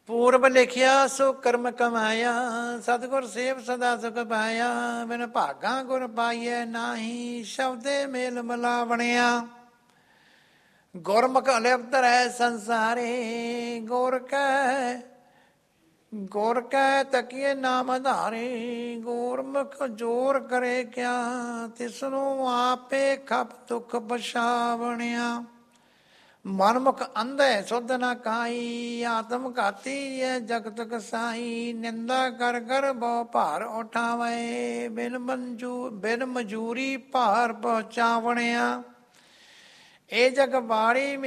ਪੂਰਬ ਲਿਖਿਆ ਸੋ ਕਰਮ ਕਮਾਇਆ, ਸਤਿਗੁਰ ਸੇਵ ਸਦਾ ਸੁਖ ਪਾਇਆ। ਬਿਨ ਭਾਗਾ ਗੁਰ ਪਾਈਐ ਨਾਹੀ, ਸ਼ਬਦੇ ਮੇਲ ਮਿਲਾਵਣਿਆ। ਗੁਰਮੁਖ ਅਲਿਪਤ ਰਹਿ ਸੰਸਾਰੇ, ਗੁਰ ਕੈ ਤਕੀਏ ਨਾਮ ਆਧਾਰੇ। ਗੁਰਮੁਖ ਜੋਰ ਕਰੇ ਕਿਆ, ਤਿਸਨੂੰ ਆਪੇ ਖਪ ਦੁਖ ਪਛਾਵਣਿਆ। ਮਨਮੁਖ ਅੰਧੇ ਸੁਧ ਨ ਕਾਈ, ਆਤਮ ਘਾਤੀ ਹੈ ਜਗਤ ਕਸਾਈ। ਨਿੰਦਾ ਕਰ ਕਰ ਬਹੁ ਭਾਰ ਉਠਾਵੇ, ਬਿਨ ਮਜੂਰੀ ਭਾਰ ਪਹੁੰਚਾਵਣਿਆ। ਇਹ ਜਗ ਬਾਣੀ